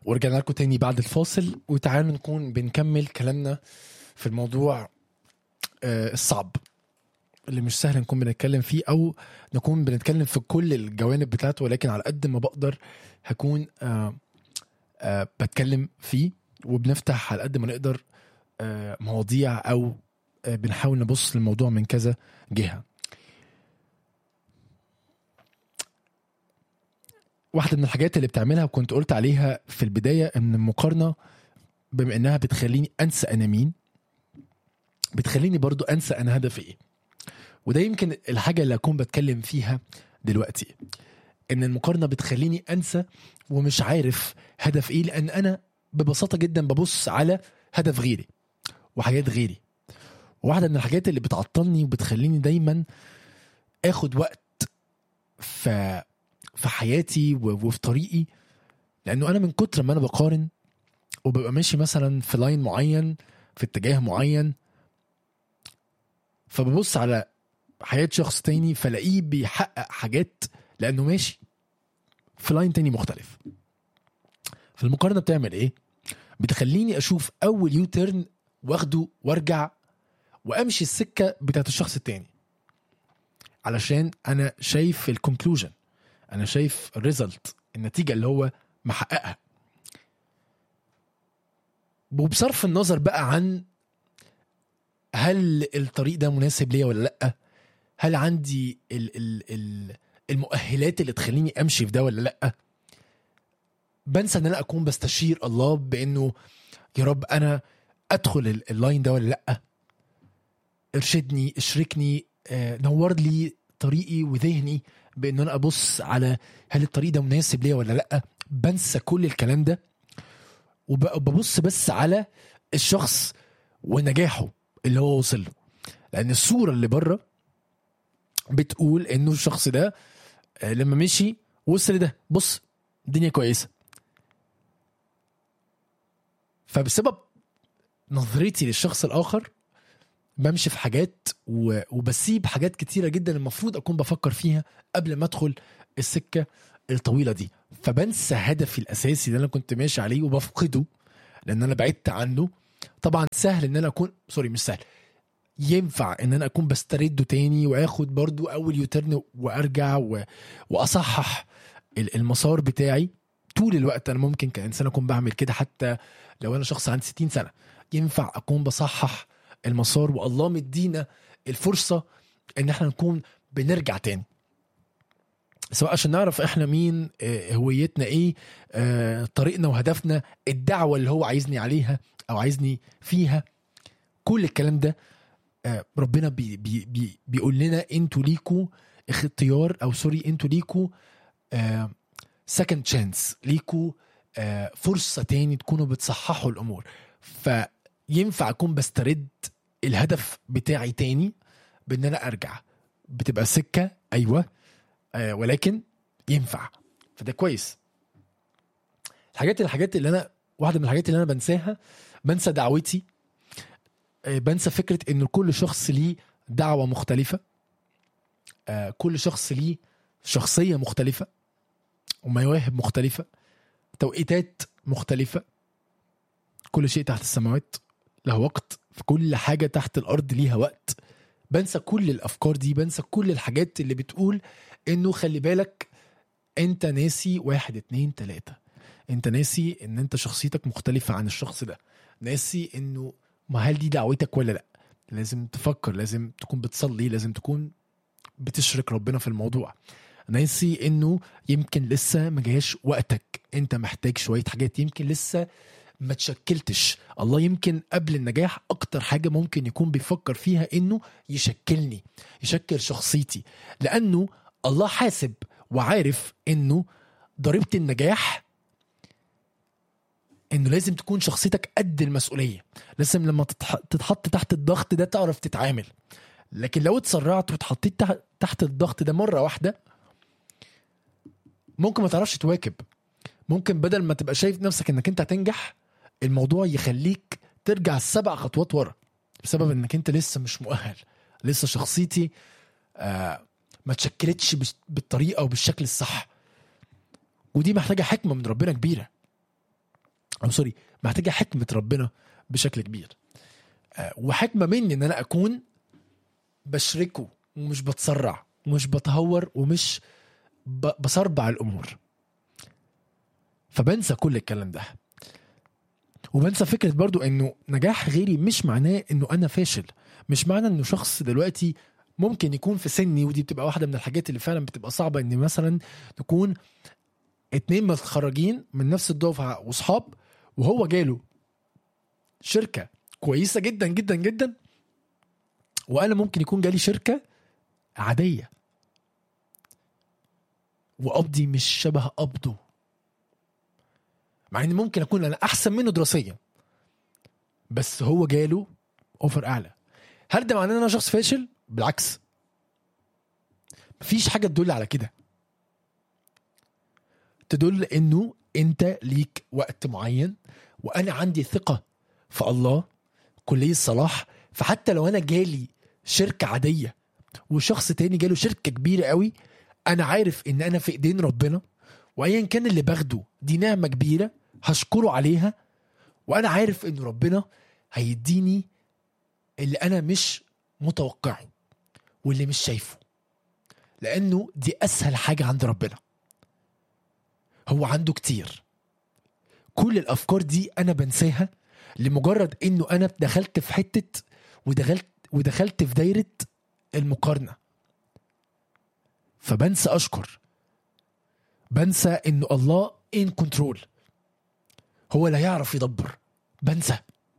ورجعنا لكم تاني بعد الفاصل، وتعالوا نكون بنكمل كلامنا في الموضوع الصعب اللي مش سهل نكون بنتكلم فيه أو نكون بنتكلم في كل الجوانب بتاعته، ولكن على قد ما بقدر هكون بتكلم فيه، وبنفتح على قد ما نقدر مواضيع أو بنحاول نبص للموضوع من كذا جهة. واحدة من الحاجات اللي بتعملها وكنت قلت عليها في البداية ان المقارنة بما انها بتخليني انسى انا مين، بتخليني برضو انسى انا هدفي ايه. وده يمكن الحاجة اللي اكون بتكلم فيها دلوقتي، ان المقارنة بتخليني انسى ومش عارف هدف ايه، لان انا ببساطة جدا ببص على هدف غيري وحاجات غيري. واحدة من الحاجات اللي بتعطلني وبتخليني دايما اخد وقت في حياتي وفي طريقي، لانه انا من كتر ما انا بقارن وببقى ماشي مثلا في لاين معين في اتجاه معين، فببص على حياة شخص تاني فلاقيه بيحقق حاجات لانه ماشي في لاين تاني مختلف. فالمقارنة بتعمل ايه؟ بتخليني اشوف اول يوتيرن واخده وارجع وامشي السكة بتاعت الشخص التاني، علشان انا شايف الكونكلوجن، انا شايف الريزلت، النتيجة اللي هو محققها، وبصرف النظر بقى عن هل الطريق ده مناسب ليا ولا لأ، هل عندي المؤهلات اللي تخليني امشي في ده ولا لأ. بنسى ان انا اكون بستشير الله بانه يا رب انا ادخل اللاين ده ولا لأ، ارشدني، اشركني، نور لي طريقي وذهني بان انا ابص على هل الطريق ده مناسب ليا ولا لأ. بنسى كل الكلام ده وببص بس على الشخص ونجاحه اللي هو وصل له، لان الصورة اللي بره بتقول انه الشخص ده لما مشي وصل ده، بص الدنيا كويسة. فبسبب نظرتي للشخص الاخر بمشي في حاجات وبسيب حاجات كتيرة جدا المفروض اكون بفكر فيها قبل ما ادخل السكة الطويلة دي. فبنسى هدفي الاساسي اللي انا كنت ماشي عليه وبفقده لان انا بعدت عنه. طبعا سهل ان انا اكون مش سهل، ينفع ان انا اكون بسترده تاني واخد برضو اول يوترن وارجع واصحح المسار بتاعي. طول الوقت انا ممكن كإنسان اكون بعمل كده، حتى لو انا شخص عندي 60 سنة ينفع اكون بصحح المسار، والله مدينا الفرصة ان احنا نكون بنرجع تاني، سواء عشان نعرف احنا مين، هويتنا ايه، طريقنا وهدفنا، الدعوة اللي هو عايزني عليها او عايزني فيها. كل الكلام ده ربنا بيقول لنا انتوا ليكوا اختيار، او سوري انتوا ليكوا second chance، ليكوا فرصة تاني تكونوا بتصححوا الامور. فينفع اكون بسترد الهدف بتاعي تاني بان انا ارجع، بتبقى سكة ايوه ولكن ينفع، فده كويس. الحاجات اللي انا، واحدة من الحاجات اللي انا بنساها، بنسى دعوتي، بنسى فكرة ان كل شخص ليه دعوة مختلفة، كل شخص ليه شخصية مختلفة ومواهب مختلفة، توقيتات مختلفة. كل شيء تحت السماوات له وقت، في كل حاجة تحت الأرض ليها وقت. بنسى كل الأفكار دي، بنسى كل الحاجات اللي بتقول إنه خلي بالك أنت ناسي 1 2 3، أنت ناسي إن أنت شخصيتك مختلفة عن الشخص ده، ناسي إنه ما هل دي دعوتك ولا لأ. لازم تفكر، لازم تكون بتصلي، لازم تكون بتشرك ربنا في الموضوع. ناسي إنه يمكن لسه ما جاش وقتك، أنت محتاج شوية حاجات، يمكن لسه ما تشكلتش. الله يمكن قبل النجاح اكتر حاجة ممكن يكون بيفكر فيها انه يشكلني، يشكل شخصيتي، لانه الله حاسب وعارف انه ضريبة النجاح انه لازم تكون شخصيتك قد المسؤولية، لازم لما تتحط تحت الضغط ده تعرف تتعامل. لكن لو اتسرعت وتحطيت تحت الضغط ده مرة واحدة ممكن ما تعرفش تواكب، ممكن بدل ما تبقى شايف نفسك انك انت هتنجح الموضوع يخليك ترجع 7 خطوات ورا، بسبب انك انت لسه مش مؤهل، لسه شخصيتي ما تشكلتش بالطريقة وبالشكل الصح. ودي محتاجة حكمة من ربنا كبيرة. محتاجة حكمة ربنا بشكل كبير، وحكمة مني ان انا اكون بشركه ومش بتسرع ومش بتهور ومش بصربع الامور. فبنسى كل الكلام ده، وبنسى فكرة برضو انه نجاح غيري مش معناه انه انا فاشل. مش معنى انه شخص دلوقتي ممكن يكون في سني، ودي بتبقى واحدة من الحاجات اللي فعلا بتبقى صعبة، ان مثلا نكون 2 متخرجين من نفس الدفعة وصحاب، وهو جاله شركة كويسة جدا جدا جدا، وانا ممكن يكون جالي شركة عادية وقبضي مش شبه قبضه، مع ان ممكن اكون انا احسن منه دراسيا بس هو جاله اوفر اعلى. هل ده معناه ان انا شخص فاشل؟ بالعكس، مفيش حاجة تدل على كده. تدل انه انت ليك وقت معين، وانا عندي ثقة في الله كلية الصلاح. فحتى لو انا جالي شركة عادية وشخص تاني جاله شركة كبيرة قوي، انا عارف ان انا في ايدين ربنا، وايا كان اللي باخده دي نعمة كبيرة هشكره عليها، وانا عارف ان ربنا هيديني اللي انا مش متوقعه واللي مش شايفه، لانه دي اسهل حاجة عند ربنا. هو عنده كتير. كل الافكار دي انا بنساها لمجرد انه انا دخلت في حتة ودخلت في دايرة المقارنة. فبنسى اشكر، بنسى انه الله in control، هو لا يعرف يدبر، بنسى.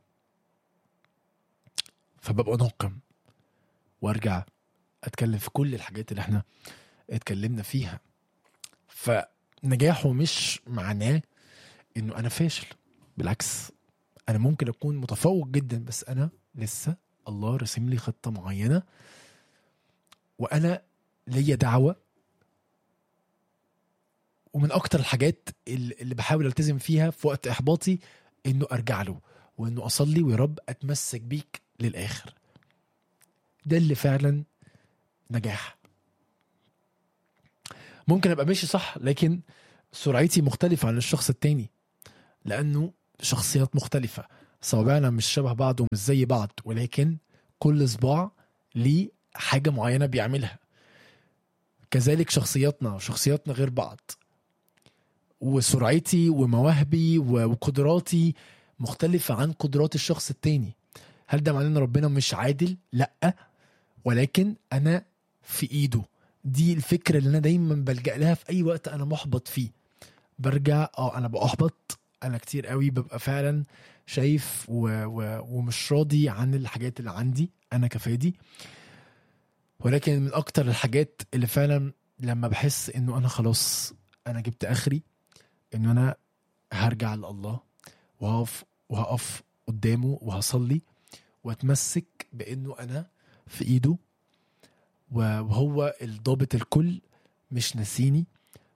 فببقى ناقم وارجع اتكلم في كل الحاجات اللي احنا اتكلمنا فيها. فنجاحه مش معناه انه انا فاشل، بالعكس، انا ممكن اكون متفوق جدا بس انا لسه الله رسم لي خطة معينة، وانا ليا دعوة. ومن اكتر الحاجات اللي بحاول التزم فيها في وقت احباطي انه ارجع له، وانه اصلي ويا رب اتمسك بيك للاخر. ده اللي فعلا نجاح. ممكن ابقى ماشي صح لكن سرعتي مختلفة عن الشخص التاني، لانه شخصيات مختلفة، صوابعنا مش شبه بعض ومش زي بعض، ولكن كل صباع ليه حاجة معينة بيعملها. كذلك شخصياتنا غير بعض، وسرعتي ومواهبي وقدراتي مختلفة عن قدرات الشخص التاني. هل ده معناه ان ربنا مش عادل؟ لأ، ولكن انا في ايده. دي الفكرة اللي انا دايما بلجأ لها في اي وقت انا محبط فيه. برجع انا بأحبط، انا كتير قوي ببقى فعلا شايف ومش راضي عن الحاجات اللي عندي انا كفادي. ولكن من اكتر الحاجات اللي فعلا لما بحس انه انا خلاص انا جبت اخري، انه انا هرجع لله وهقف قدامه وهصلي واتمسك بانه انا في ايده، وهو الضابط الكل مش ناسيني.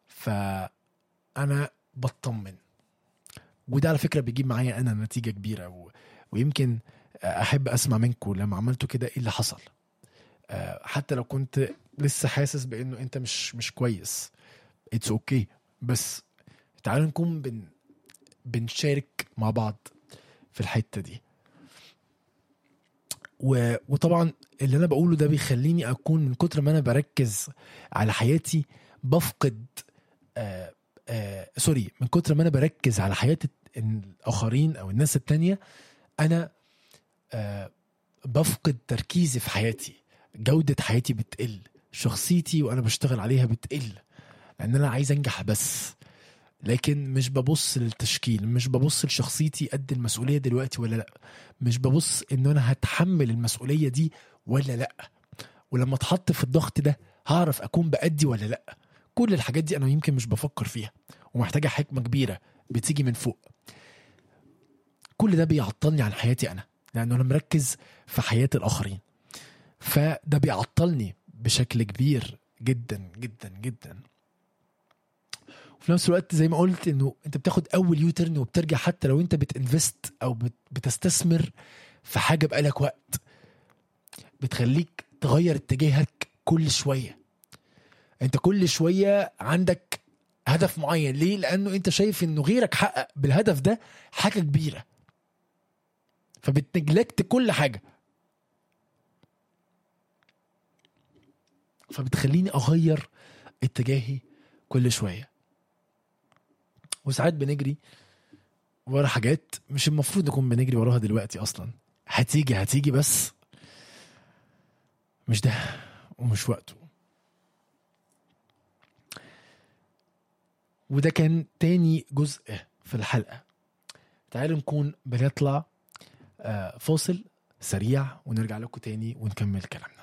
فانا بطمن، وده على فكرة بيجيب معايا انا نتيجة كبيرة. ويمكن احب اسمع منكم لما عملتوا كده ايه اللي حصل. حتى لو كنت لسه حاسس بانه انت مش كويس، it's okay، بس تعالوا نكون بنشارك مع بعض في الحتة دي. وطبعا اللي انا بقوله ده بيخليني اكون من كتر ما انا بركز على حياتي بفقد من كتر ما انا بركز على حياة الاخرين او الناس التانية، انا بفقد تركيزي في حياتي. جودة حياتي بتقل، شخصيتي وانا بشتغل عليها بتقل، لان انا عايز انجح بس. لكن مش ببص للتشكيل، مش ببص لشخصيتي قد المسؤولية دلوقتي ولا لا، مش ببص انه انا هتحمل المسؤولية دي ولا لا، ولما اتحط في الضغط ده هعرف اكون بأدي ولا لا. كل الحاجات دي انا يمكن مش بفكر فيها، ومحتاجة حكمة كبيرة بتيجي من فوق. كل ده بيعطلني عن حياتي انا، لانه انا مركز في حياة الاخرين، فده بيعطلني بشكل كبير جدا جدا جدا. وفي نفس الوقت زي ما قلت انه انت بتاخد اول يوترن وبترجع، حتى لو انت بتنفست او بتستثمر في حاجة بقالك وقت، بتخليك تغير اتجاهك كل شوية. انت كل شوية عندك هدف معين. ليه؟ لانه انت شايف انه غيرك حقق بالهدف ده حاجه كبيره، فبتنجلكت كل حاجه، فبتخليني اغير اتجاهي كل شويه. وساعات بنجري ورا حاجات مش المفروض نكون بنجري وراها دلوقتي اصلا. هتيجي بس مش ده ومش وقته. وده كان تاني جزء في الحلقة. تعالوا نكون بنطلع فاصل سريع ونرجع لكم تاني ونكمل كلامنا.